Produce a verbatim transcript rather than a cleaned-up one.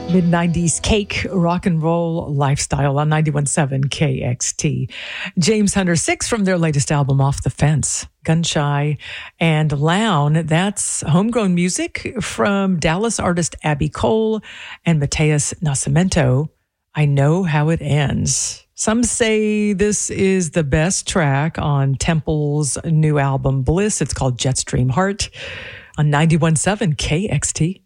mid-nineties cake, rock and roll lifestyle on ninety-one point seven K X T. James Hunter Six from their latest album, Off the Fence. Gunshy and Lown, that's homegrown music from Dallas artist Abby Cole and Mateus Nascimento. I Know How It Ends. Some say this is the best track on Temple's new album, Bliss. It's called Jetstream Heart on ninety-one point seven K X T.